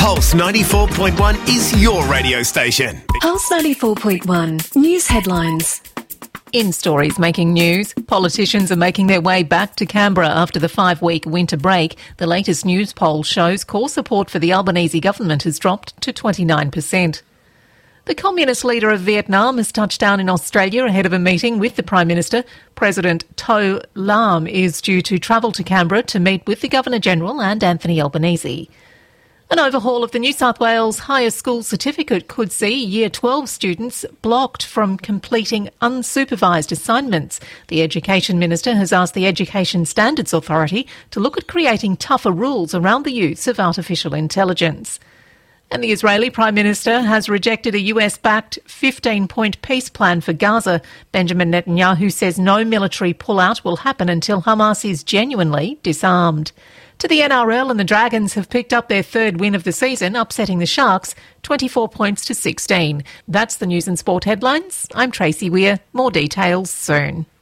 Pulse 94.1 is your radio station. Pulse 94.1 News Headlines. In stories making news, politicians are making their way back to Canberra after the 5-week winter break. The latest news poll shows core support for the Albanese government has dropped to 29%. The communist leader of Vietnam has touched down in Australia ahead of a meeting with the Prime Minister. President To Lam is due to travel to Canberra to meet with the Governor-General and Anthony Albanese. An overhaul of the New South Wales Higher School Certificate could see Year 12 students blocked from completing unsupervised assignments. The Education Minister has asked the Education Standards Authority to look at creating tougher rules around the use of artificial intelligence. And the Israeli Prime Minister has rejected a US-backed 15-point peace plan for Gaza. Benjamin Netanyahu says no military pullout will happen until Hamas is genuinely disarmed. To the NRL, and the Dragons have picked up their third win of the season, upsetting the Sharks 24 points to 16. That's the news and sport headlines. I'm Tracy Weir. More details soon.